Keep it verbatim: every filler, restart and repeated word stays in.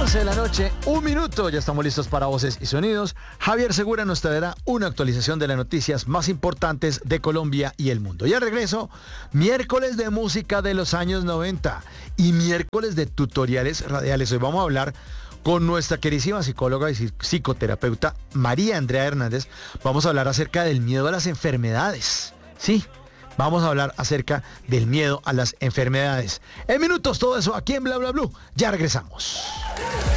once de la noche, un minuto, ya estamos listos para Voces y Sonidos. Javier Segura nos traerá una actualización de las noticias más importantes de Colombia y el mundo. Y al regreso, miércoles de música de los años noventa y miércoles de tutoriales radiales. Hoy vamos a hablar con nuestra queridísima psicóloga y psicoterapeuta María Andrea Hernández. Vamos a hablar acerca del miedo a las enfermedades. Sí, vamos a hablar acerca del miedo a las enfermedades. En minutos todo eso aquí en Bla Bla Blue. Ya regresamos.